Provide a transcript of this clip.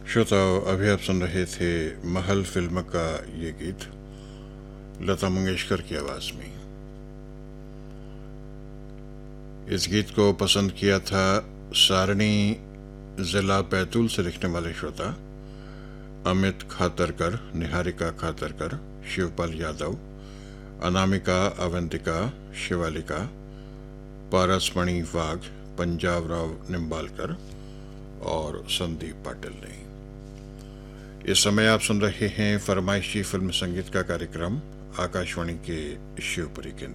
श्रोताओं, अभी आप सुन रहे थे महल फिल्म का ये गीत लता मंगेशकर की आवाज में। इस गीत को पसंद किया था सारणी जिला बैतूल से लिखने वाले श्रोता अमित खातरकर, निहारिका खातरकर, शिवपाल यादव, अनामिका, अवंतिका, शिवालिका, पारसमणि वाघ, पंजाब राव निम्बालकर और संदीप पाटिल ने। इस समय आप सुन रहे हैं फरमाइशी फिल्म संगीत का कार्यक्रम आकाशवाणी के शिवपुरी केंद्र